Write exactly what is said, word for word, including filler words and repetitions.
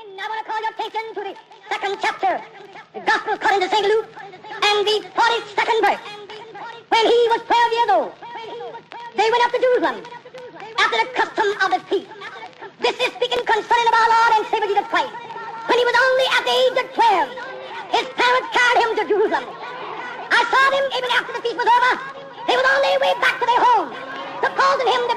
I want to call your attention to the second chapter, the Gospel according to Saint Luke, and the forty-second verse. When he was twelve years old, they went up to Jerusalem after the custom of the feast. This is speaking concerning of our Lord and Savior Jesus Christ. When he was only at the age of twelve, his parents carried him to Jerusalem. I saw them even after the feast was over. They was on their way back to their home, supposing him to